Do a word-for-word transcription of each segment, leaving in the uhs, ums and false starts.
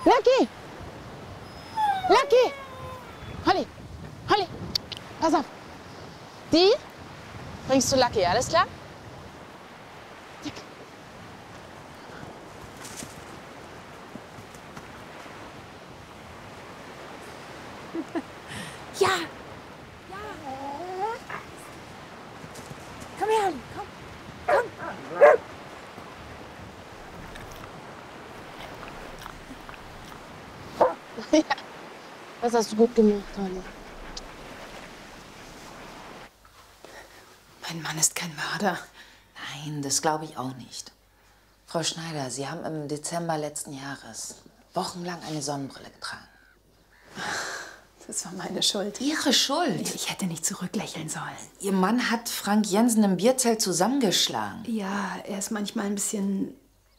Lucky! Lucky! Holly! Holly! Pass auf! Die bringst du Lucky, alles klar? Dick. Ja! Ja! Komm her, Holly, komm! Komm! Ja, das hast du gut gemacht, Holly. Mein Mann ist kein Mörder. Nein, das glaube ich auch nicht. Frau Schneider, Sie haben im Dezember letzten Jahres wochenlang eine Sonnenbrille getragen. Das war meine Schuld. Ihre Schuld? Ich hätte nicht zurücklächeln sollen. Ihr Mann hat Frank Jensen im Bierzelt zusammengeschlagen. Ja, er ist manchmal ein bisschen...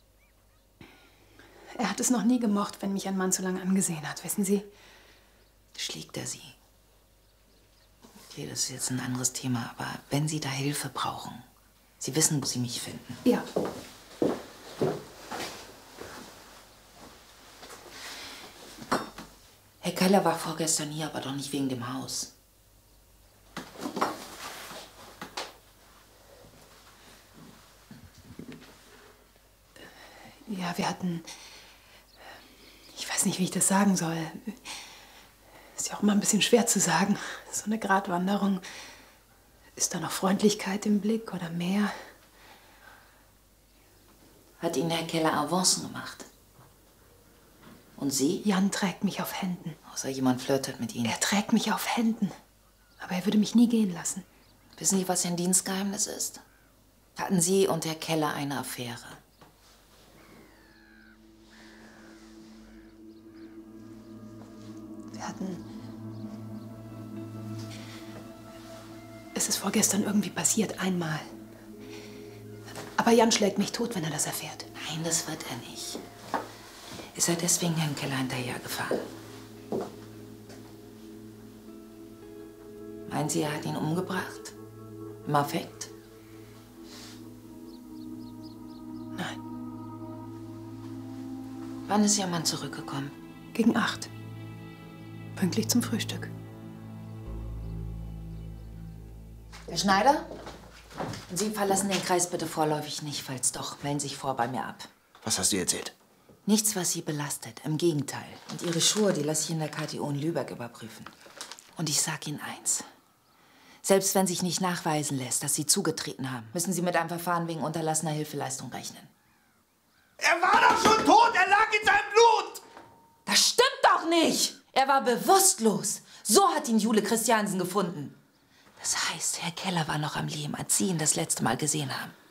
Er hat es noch nie gemocht, wenn mich ein Mann so lange angesehen hat, wissen Sie? Schlägt er Sie? Okay, das ist jetzt ein anderes Thema, aber wenn Sie da Hilfe brauchen, Sie wissen, wo Sie mich finden. Ja. Herr Keller war vorgestern hier, aber doch nicht wegen dem Haus. Ja, wir hatten... Ich weiß nicht, wie ich das sagen soll. Ist ja auch immer ein bisschen schwer zu sagen. So eine Gratwanderung. Ist da noch Freundlichkeit im Blick oder mehr? Hat Ihnen Herr Keller Avancen gemacht? Und Sie? Jan trägt mich auf Händen. Außer jemand flirtet mit Ihnen. Er trägt mich auf Händen. Aber er würde mich nie gehen lassen. Wissen Sie, was ein Dienstgeheimnis ist? Hatten Sie und Herr Keller eine Affäre? Wir hatten... Es ist vorgestern irgendwie passiert, einmal. Aber Jan schlägt mich tot, wenn er das erfährt. Nein, das wird er nicht. Ist er deswegen Herrn Keller hinterhergefahren? Meinen Sie, er hat ihn umgebracht? Im Affekt? Nein. Wann ist Ihr Mann zurückgekommen? Gegen acht. Pünktlich zum Frühstück. Herr Schneider? Sie verlassen den Kreis bitte vorläufig nicht. Falls doch, melden Sie sich vor bei mir ab. Was hast du erzählt? Nichts, was Sie belastet. Im Gegenteil. Und Ihre Schuhe, die lasse ich in der K T O in Lübeck überprüfen. Und ich sag Ihnen eins. Selbst wenn sich nicht nachweisen lässt, dass Sie zugetreten haben, müssen Sie mit einem Verfahren wegen unterlassener Hilfeleistung rechnen. Er war doch schon tot! Er lag in seinem Blut! Das stimmt doch nicht! Er war bewusstlos. So hat ihn Jule Christiansen gefunden. Das heißt, Herr Keller war noch am Leben, als Sie ihn das letzte Mal gesehen haben.